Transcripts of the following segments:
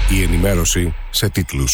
Η ενημέρωση σε τίτλους.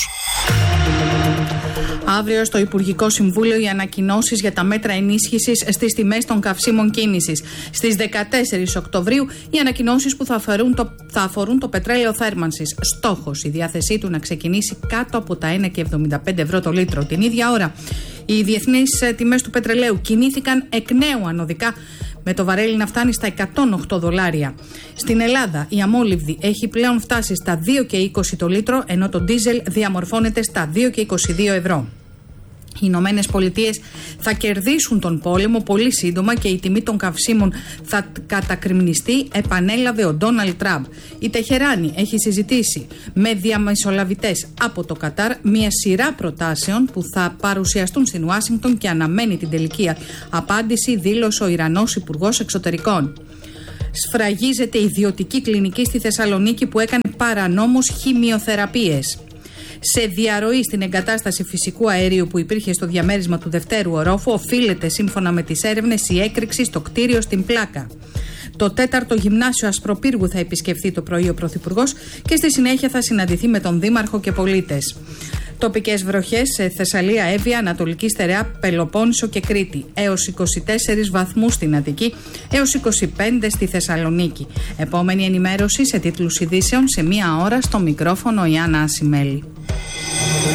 Αύριο στο Υπουργικό Συμβούλιο οι ανακοινώσεις για τα μέτρα ενίσχυσης στις τιμές των καυσίμων κίνησης. Στις 14 Οκτωβρίου οι ανακοινώσεις που θα αφορούν το πετρέλαιο θέρμανσης. Στόχος η διάθεσή του να ξεκινήσει κάτω από τα 1,75 ευρώ το λίτρο. Την ίδια ώρα οι διεθνείς τιμές του πετρελαίου κινήθηκαν εκ νέου ανωδικά, με το βαρέλι να φτάνει στα $108. Στην Ελλάδα η αμόλυβδη έχει πλέον φτάσει στα 2,20 το λίτρο, ενώ το ντίζελ διαμορφώνεται στα 2,22 ευρώ. Οι Ηνωμένες Πολιτείες θα κερδίσουν τον πόλεμο πολύ σύντομα και η τιμή των καυσίμων θα κατακριμνιστεί, επανέλαβε ο Ντόναλντ Τραμπ. Η Τεχεράνη έχει συζητήσει με διαμεσολαβητές από το Κατάρ μια σειρά προτάσεων που θα παρουσιαστούν στην Ουάσιγκτον και αναμένει την τελική απάντηση, δήλωσε ο Ιρανός Υπουργός Εξωτερικών. Σφραγίζεται η ιδιωτική κλινική στη Θεσσαλονίκη που έκανε παρανόμως χημειοθεραπείες. Σε διαρροή στην εγκατάσταση φυσικού αερίου που υπήρχε στο διαμέρισμα του δευτέρου ορόφου οφείλεται σύμφωνα με τις έρευνες η έκρηξη στο κτίριο στην Πλάκα. Το 4ο Γυμνάσιο Ασπροπύργου θα επισκεφθεί το πρωί ο Πρωθυπουργός και στη συνέχεια θα συναντηθεί με τον Δήμαρχο και πολίτες. Τοπικές βροχές σε Θεσσαλία, Εύβοια, Ανατολική Στερεά, Πελοπόννησο και Κρήτη. Έως 24 βαθμούς στην Αττική, έως 25 στη Θεσσαλονίκη. Επόμενη ενημέρωση σε τίτλους ειδήσεων σε 1 ώρα στο μικρόφωνο η Άννα Ασημέλη.